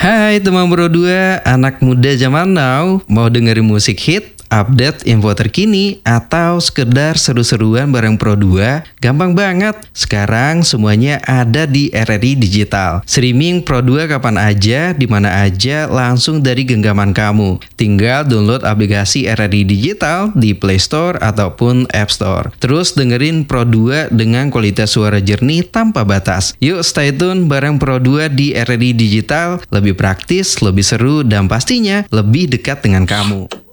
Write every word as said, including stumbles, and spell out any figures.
Hai teman Pro dua, anak muda zaman now, mau dengerin musik hit, update info terkini, atau sekedar seru-seruan bareng Pro dua? Gampang banget, sekarang semuanya ada di R R I Digital. Streaming Pro dua kapan aja, di mana aja, langsung dari genggaman kamu. Tinggal download aplikasi R R I Digital di Play Store ataupun App Store. Terus dengerin Pro dua dengan kualitas suara jernih tanpa batas. Yuk stay tune bareng Pro dua di R R I Digital, lebih praktis, lebih seru, dan pastinya lebih dekat dengan kamu.